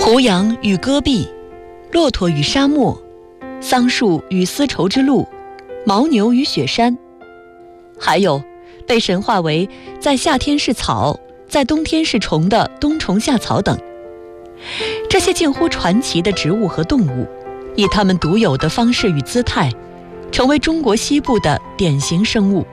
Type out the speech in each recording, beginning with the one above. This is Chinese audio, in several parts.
胡杨与戈壁，骆驼与沙漠，桑树与丝绸之路，牦牛与雪山，还有被神化为在夏天是草，在冬天是虫的冬虫夏草等。这些近乎传奇的植物和动物，以它们独有的方式与姿态，成为中国西部的典型生物。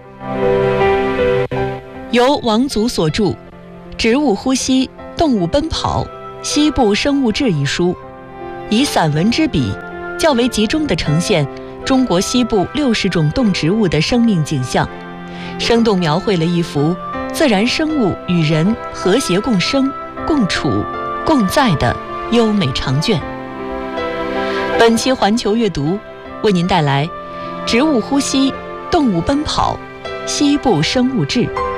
由王祖所著《植物呼吸，动物奔跑，西部生物志》一书，以散文之笔，较为集中地呈现中国西部60种动植物的生命景象，生动描绘了一幅自然生物与人和谐共生、共处、共在的优美长卷。本期环球阅读为您带来《植物呼吸，动物奔跑，西部生物志》。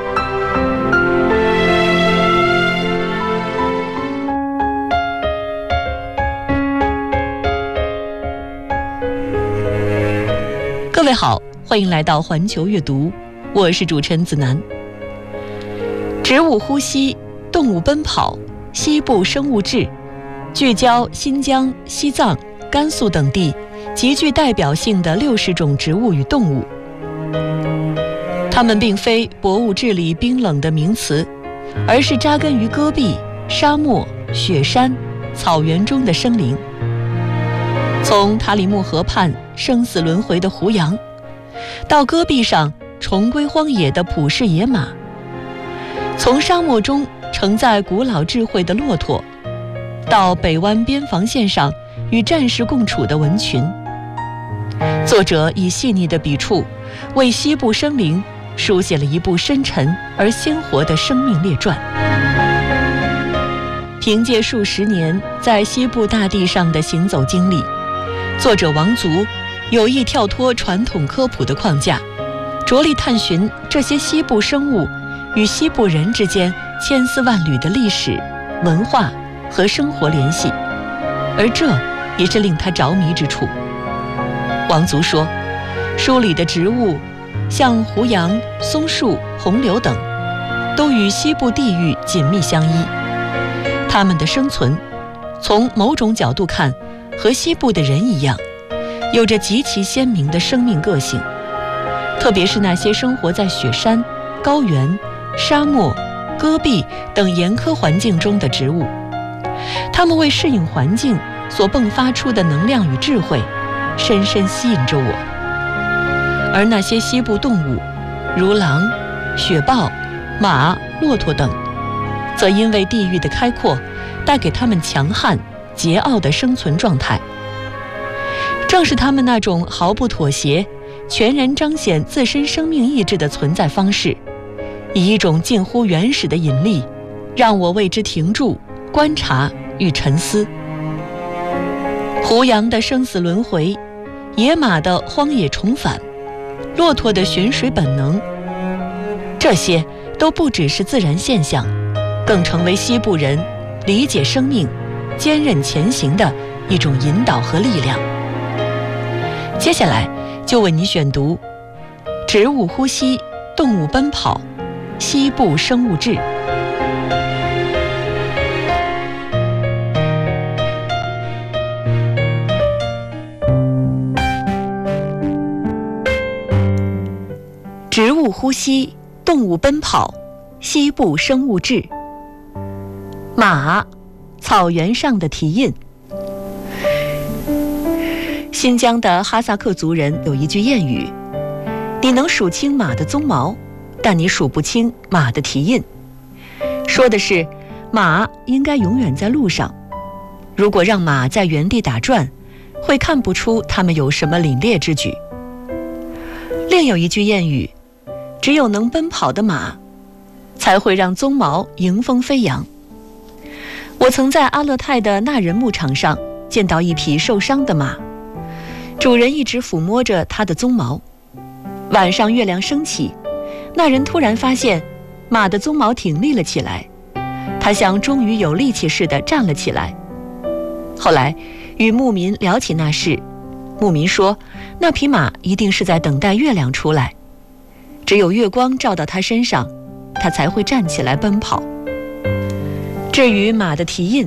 各位好，欢迎来到环球阅读，我是主持人子楠。植物呼吸，动物奔跑，西部生物志，聚焦新疆、西藏、甘肃等地极具代表性的60种植物与动物。它们并非薄雾质里冰冷的名词，而是扎根于戈壁、沙漠、雪山、草原中的生灵。从塔里木河畔生死轮回的胡杨，到戈壁上重归荒野的普氏野马，从沙漠中承载古老智慧的骆驼，到北湾边防线上与战士共处的蚊群，作者以细腻的笔触为西部生灵书写了一部深沉而鲜活的生命列传。凭借数十年在西部大地上的行走经历，作者王族有意跳脱传统科普的框架，着力探寻这些西部生物与西部人之间千丝万缕的历史、文化和生活联系，而这也是令他着迷之处。王族说，书里的植物像胡杨、松树、红柳等，都与西部地域紧密相依。它们的生存，从某种角度看，和西部的人一样，有着极其鲜明的生命个性。特别是那些生活在雪山、高原、沙漠、戈壁等严苛环境中的植物，它们为适应环境所迸发出的能量与智慧，深深吸引着我。而那些西部动物，如狼、雪豹、马、骆驼等，则因为地域的开阔，带给它们强悍、桀骜的生存状态。正是他们那种毫不妥协、全然彰显自身生命意志的存在方式，以一种近乎原始的引力，让我为之停住、观察与沉思。胡杨的生死轮回，野马的荒野重返，骆驼的寻水本能，这些都不只是自然现象，更成为西部人理解生命、坚韧前行的一种引导和力量。接下来就为你选读《植物呼吸，动物奔跑，西部生物志》。植物呼吸，动物奔跑，西部生物志。马，草原上的蹄印。新疆的哈萨克族人有一句谚语：你能数清马的鬃毛，但你数不清马的蹄印。说的是马应该永远在路上，如果让马在原地打转，会看不出它们有什么凛冽之举。另有一句谚语：只有能奔跑的马，才会让鬃毛迎风飞扬。我曾在阿勒泰的纳人牧场上见到一匹受伤的马，主人一直抚摸着它的鬃毛。晚上月亮升起，那人突然发现马的鬃毛挺立了起来，它像终于有力气似的站了起来。后来与牧民聊起那事，牧民说那匹马一定是在等待月亮出来，只有月光照到它身上，它才会站起来奔跑。至于马的蹄印，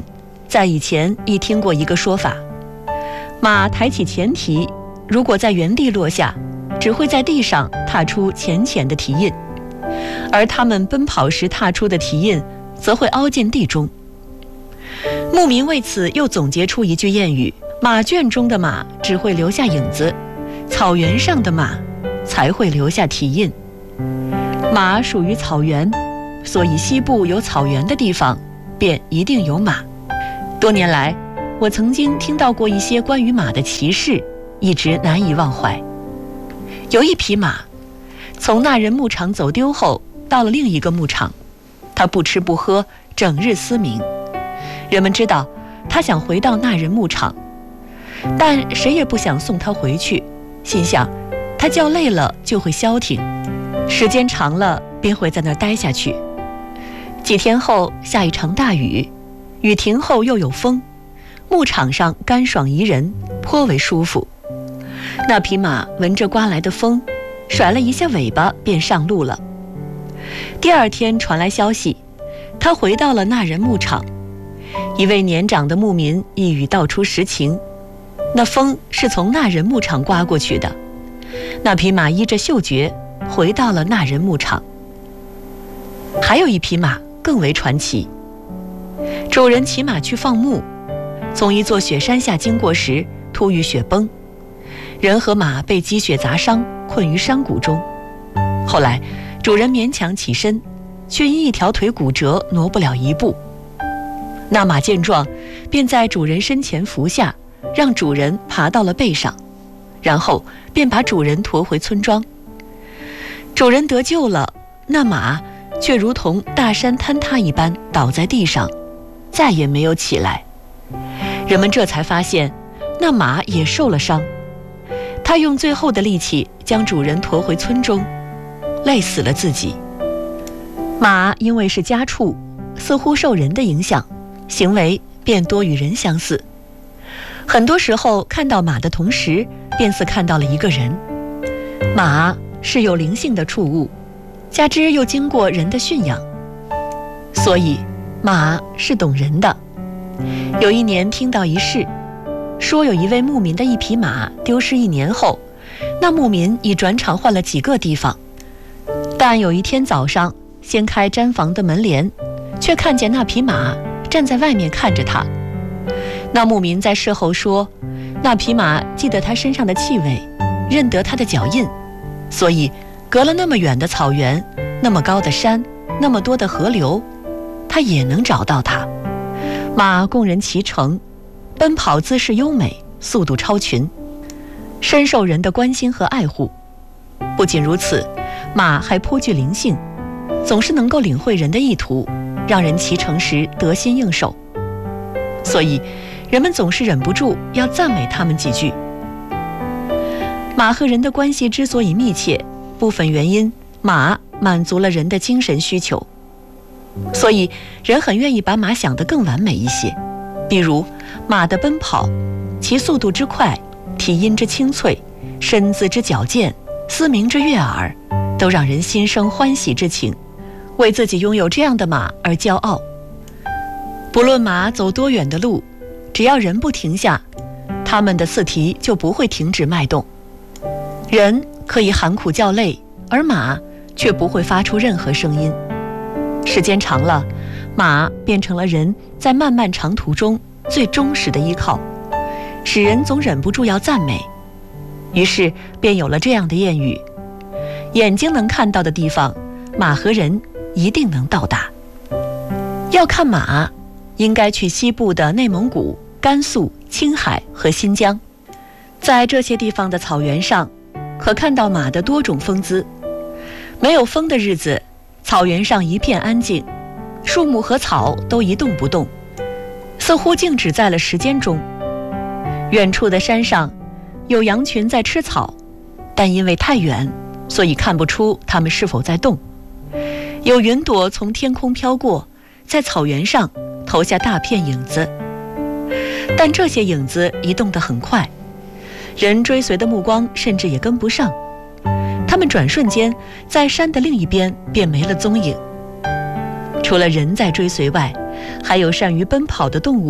在以前已听过一个说法，马抬起前蹄，如果在原地落下，只会在地上踏出浅浅的蹄印，而它们奔跑时踏出的蹄印则会凹进地中。牧民为此又总结出一句谚语：马圈中的马只会留下影子，草原上的马才会留下蹄印。马属于草原，所以西部有草原的地方便一定有马。多年来，我曾经听到过一些关于马的奇事，一直难以忘怀。有一匹马从那人牧场走丢后，到了另一个牧场，它不吃不喝，整日嘶鸣。人们知道它想回到那人牧场，但谁也不想送它回去，心想它叫累了就会消停，时间长了便会在那儿待下去。几天后下一场大雨，雨停后又有风，牧场上干爽宜人，颇为舒服。那匹马闻着刮来的风，甩了一下尾巴便上路了。第二天传来消息，他回到了那人牧场。一位年长的牧民一语道出实情，那风是从那人牧场刮过去的。那匹马依着嗅觉回到了那人牧场。还有一匹马更为传奇，主人骑马去放牧，从一座雪山下经过时，突遇雪崩，人和马被积雪砸伤，困于山谷中。后来主人勉强起身，却因一条腿骨折，挪不了一步。那马见状，便在主人身前伏下，让主人爬到了背上，然后便把主人驮回村庄。主人得救了，那马却如同大山坍塌一般倒在地上，再也没有起来。人们这才发现，那马也受了伤。他用最后的力气将主人驮回村中，累死了自己。马因为是家畜，似乎受人的影响，行为便多与人相似。很多时候看到马的同时，便似看到了一个人。马是有灵性的畜物，加之又经过人的驯养，所以马是懂人的。有一年听到一事，说有一位牧民的一匹马丢失1年后，那牧民已转场换了几个地方，但有一天早上掀开毡房的门帘，却看见那匹马站在外面看着他。那牧民在事后说，那匹马记得他身上的气味，认得他的脚印，所以隔了那么远的草原，那么高的山，那么多的河流，他也能找到他。马供人骑乘，奔跑姿势优美，速度超群，深受人的关心和爱护。不仅如此，马还颇具灵性，总是能够领会人的意图，让人骑乘时得心应手。所以人们总是忍不住要赞美他们几句。马和人的关系之所以密切，部分原因，马满足了人的精神需求，所以人很愿意把马想得更完美一些。比如马的奔跑，其速度之快，蹄音之清脆，身姿之矫健，嘶鸣之悦耳，都让人心生欢喜之情，为自己拥有这样的马而骄傲。不论马走多远的路，只要人不停下，它们的四蹄就不会停止脉动。人可以喊苦叫累，而马却不会发出任何声音。时间长了，马变成了人在漫漫长途中最忠实的依靠，使人总忍不住要赞美。于是便有了这样的谚语：眼睛能看到的地方，马和人一定能到达。要看马，应该去西部的内蒙古、甘肃、青海和新疆。在这些地方的草原上，可看到马的多种风姿。没有风的日子，草原上一片安静，树木和草都一动不动，似乎静止在了时间中。远处的山上有羊群在吃草，但因为太远，所以看不出它们是否在动。有云朵从天空飘过，在草原上投下大片影子，但这些影子移动得很快，人追随的目光甚至也跟不上，他们转瞬间在山的另一边便没了踪影。除了人在追随外，还有善于奔跑的动物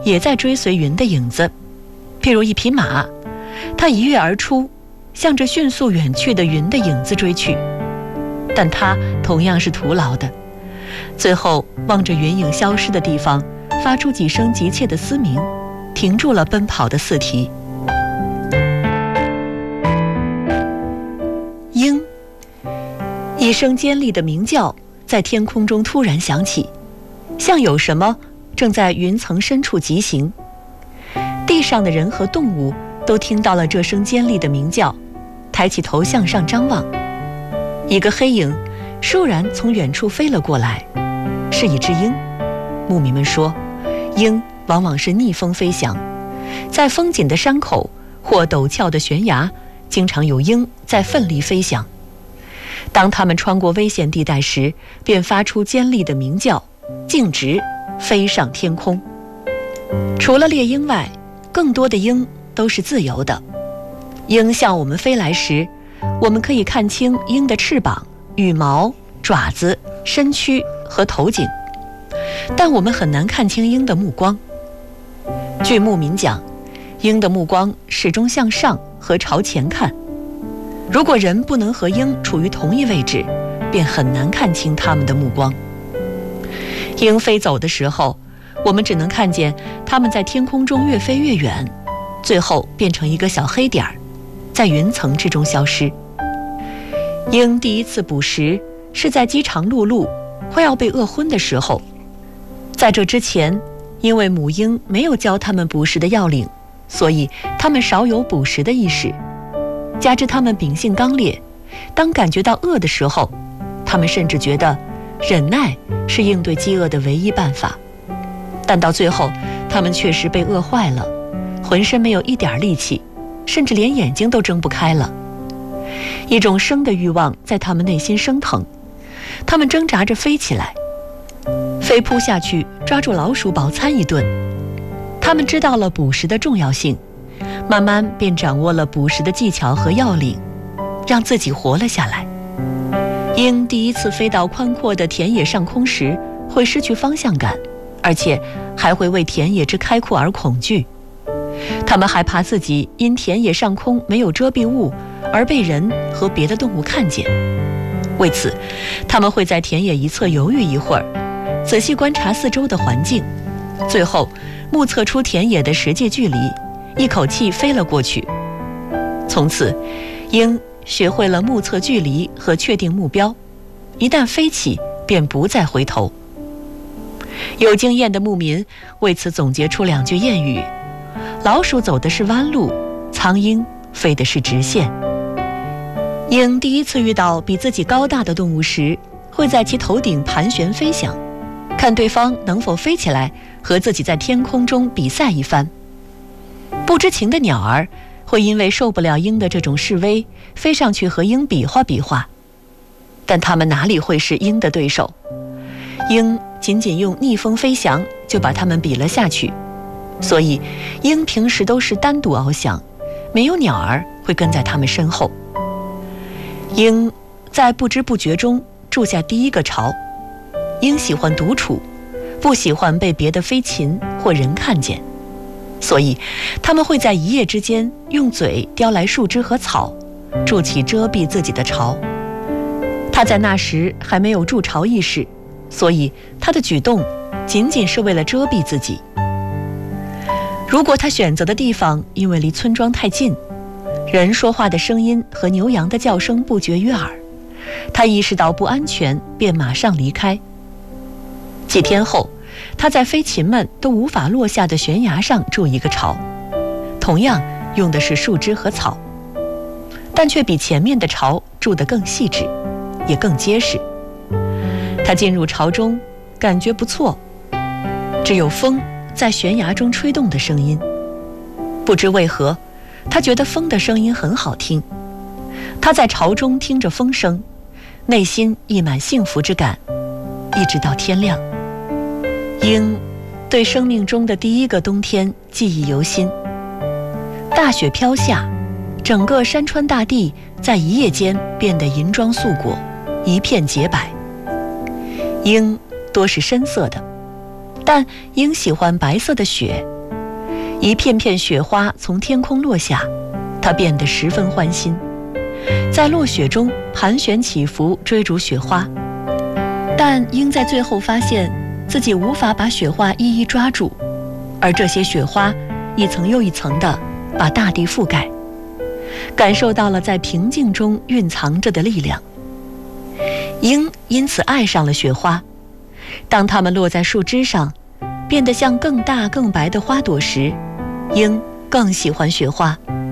也在追随云的影子。譬如一匹马，它一跃而出，向着迅速远去的云的影子追去，但它同样是徒劳的，最后望着云影消失的地方，发出几声急切的嘶鸣，停住了奔跑的四蹄。鹰一声尖利的鸣叫在天空中突然响起，像有什么正在云层深处疾行。地上的人和动物都听到了这声尖利的鸣叫，抬起头向上张望。一个黑影倏然从远处飞了过来，是一只鹰。牧民们说，鹰往往是逆风飞翔，在风紧的山口或陡峭的悬崖，经常有鹰在奋力飞翔。当它们穿过危险地带时，便发出尖利的鸣叫，径直飞上天空。除了猎鹰外，更多的鹰都是自由的。鹰向我们飞来时，我们可以看清鹰的翅膀、羽毛、爪子、身躯和头颈，但我们很难看清鹰的目光。据牧民讲，鹰的目光始终向上和朝前看。如果人不能和鹰处于同一位置，便很难看清它们的目光。鹰飞走的时候，我们只能看见它们在天空中越飞越远，最后变成一个小黑点儿，在云层之中消失。鹰第一次捕食是在饥肠辘辘快要被饿昏的时候。在这之前，因为母鹰没有教它们捕食的要领，所以它们少有捕食的意识。加之它们秉性刚烈，当感觉到饿的时候，它们甚至觉得忍耐是应对饥饿的唯一办法。但到最后，它们确实被饿坏了，浑身没有一点力气，甚至连眼睛都睁不开了。一种生的欲望在它们内心升腾，它们挣扎着飞起来，飞扑下去抓住老鼠饱餐一顿。它们知道了捕食的重要性，慢慢便掌握了捕食的技巧和要领，让自己活了下来。鹰第一次飞到宽阔的田野上空时，会失去方向感，而且还会为田野之开阔而恐惧。它们害怕自己因田野上空没有遮蔽物而被人和别的动物看见，为此，它们会在田野一侧犹豫一会儿，仔细观察四周的环境，最后目测出田野的实际距离，一口气飞了过去。从此，鹰学会了目测距离和确定目标，一旦飞起，便不再回头。有经验的牧民为此总结出2句谚语：老鼠走的是弯路，苍鹰飞的是直线。鹰第一次遇到比自己高大的动物时，会在其头顶盘旋飞翔，看对方能否飞起来，和自己在天空中比赛一番。不知情的鸟儿会因为受不了鹰的这种示威，飞上去和鹰比划比划，但它们哪里会是鹰的对手？鹰仅仅用逆风飞翔就把它们比了下去，所以鹰平时都是单独翱翔，没有鸟儿会跟在它们身后。鹰在不知不觉中筑下第一个巢。鹰喜欢独处，不喜欢被别的飞禽或人看见，所以它们会在一夜之间用嘴叼来树枝和草，筑起遮蔽自己的巢。它在那时还没有筑巢意识，所以它的举动仅仅是为了遮蔽自己。如果它选择的地方因为离村庄太近，人说话的声音和牛羊的叫声不绝于耳，它意识到不安全，便马上离开。几天后，它在飞禽们都无法落下的悬崖上筑一个巢，同样用的是树枝和草，但却比前面的巢筑得更细致，也更结实。它进入巢中，感觉不错，只有风在悬崖中吹动的声音。不知为何，他觉得风的声音很好听。他在巢中听着风声，内心溢满幸福之感，一直到天亮。鹰对生命中的第一个冬天记忆犹新。大雪飘下，整个山川大地在一夜间变得银装素裹，一片洁白。鹰多是深色的，但鹰喜欢白色的雪一片片雪花从天空落下，它变得十分欢心，在落雪中盘旋起伏，追逐雪花。但鹰在最后发现自己无法把雪花一一抓住，而这些雪花一层又一层地把大地覆盖，感受到了在平静中蕴藏着的力量。鹰因此爱上了雪花，当它们落在树枝上，变得像更大更白的花朵时，鹰更喜欢雪花。